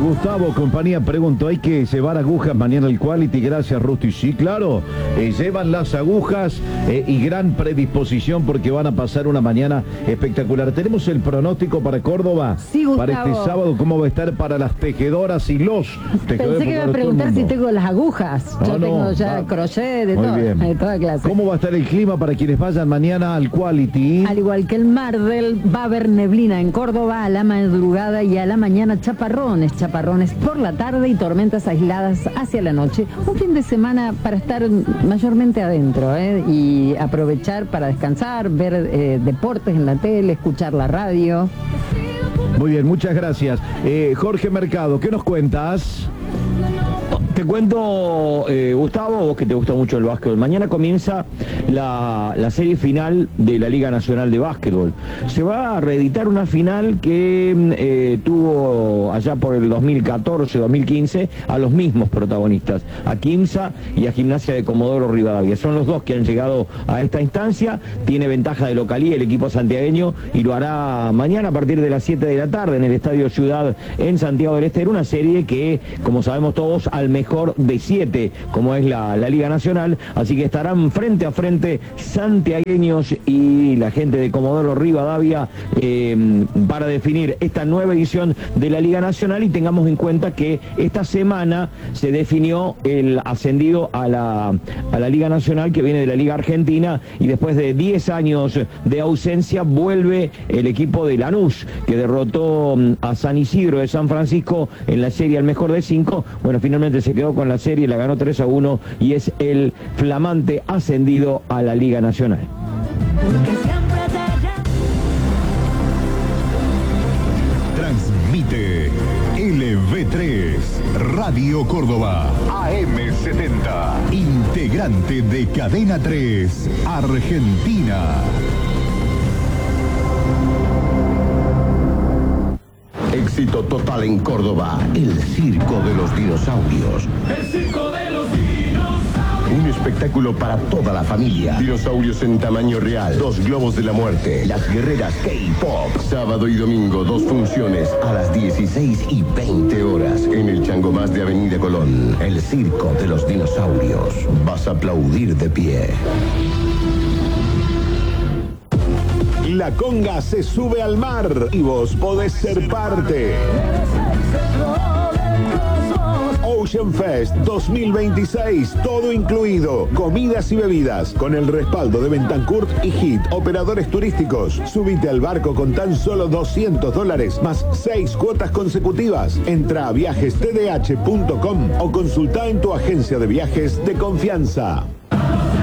Gustavo, compañía, pregunto, ¿hay que llevar agujas mañana al Quality? Gracias, Rusty. Sí, claro, llevan las agujas y gran predisposición porque van a pasar una mañana espectacular. Tenemos el pronóstico para Córdoba, sí, para este sábado, ¿cómo va a estar para las tejedoras y los tejedores? Pensé que iba a preguntar si tengo las agujas. Yo tengo ya crochet, de toda clase. ¿Cómo va a estar el clima para quienes vayan mañana al Quality? Al igual que el Mardel, va a haber neblina en Córdoba a la madrugada y a la mañana chaparrones por la tarde y tormentas aisladas hacia la noche. Un fin de semana para estar mayormente adentro y aprovechar para descansar, ver deportes en la tele, escuchar la radio. Muy bien, muchas gracias. Jorge Mercado, ¿qué nos cuentas? Te cuento, Gustavo, vos que te gusta mucho el básquetbol. Mañana comienza la serie final de la Liga Nacional de Básquetbol. Se va a reeditar una final que tuvo allá por el 2014-2015 a los mismos protagonistas, a Quimsa y a Gimnasia de Comodoro Rivadavia. Son los dos que han llegado a esta instancia. Tiene ventaja de localía el equipo santiagueño y lo hará mañana a partir de las 7 de la tarde en el Estadio Ciudad en Santiago del Estero. Una serie que, como sabemos todos, al mejor de 7, como es la Liga Nacional, así que estarán frente a frente santiagueños y la gente de Comodoro Rivadavia para definir esta nueva edición de la Liga Nacional. Y tengamos en cuenta que esta semana se definió el ascendido a la Liga Nacional, que viene de la Liga Argentina, y después de 10 años de ausencia vuelve el equipo de Lanús, que derrotó a San Isidro de San Francisco en la serie al mejor de 5. Bueno, finalmente se quedó con la serie, la ganó 3-1 y es el flamante ascendido a la Liga Nacional. Transmite LV3 Radio Córdoba AM70, integrante de Cadena 3 Argentina. Éxito total en Córdoba, el Circo de los Dinosaurios. ¡El Circo de los Dinosaurios! Un espectáculo para toda la familia. Dinosaurios en tamaño real, 2 globos de la muerte, las guerreras K-Pop. Sábado y domingo, 2 funciones a las 16 y 20 horas en el Changomás de Avenida Colón. El Circo de los Dinosaurios. Vas a aplaudir de pie. La conga se sube al mar y vos podés ser parte. Ocean Fest 2026, todo incluido, comidas y bebidas, con el respaldo de Bentancurt y HIT, operadores turísticos. Subite al barco con tan solo $200, más 6 cuotas consecutivas. Entra a viajestdh.com o consulta en tu agencia de viajes de confianza.